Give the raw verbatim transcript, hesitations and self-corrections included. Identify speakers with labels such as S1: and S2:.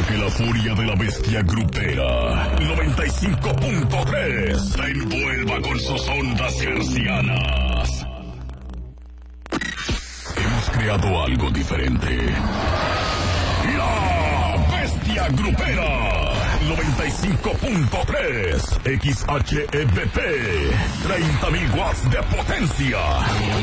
S1: que la furia de la bestia grupera noventa y cinco punto tres te envuelva con sus ondas hercianas. Hemos creado algo diferente. La bestia grupera noventa y cinco punto tres X H E B P, treinta mil watts de potencia.